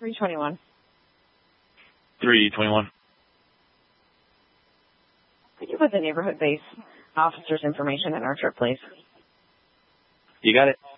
321. 321. Could you put the neighborhood base officer's information in our trip, please? You got it.